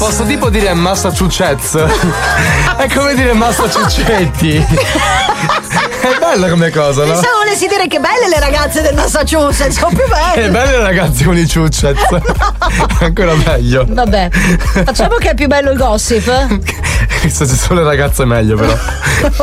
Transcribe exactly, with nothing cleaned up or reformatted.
posso tipo dire Massachusetts. È come dire Massaciuccetti. È bella come cosa, no? Pensavo volessi dire che belle le ragazze del Massachusetts, sono più belle. È belle le ragazze con i ciuccets. No. Ancora meglio. Vabbè, facciamo che è più bello il gossip. Se ci sono le ragazze è meglio però.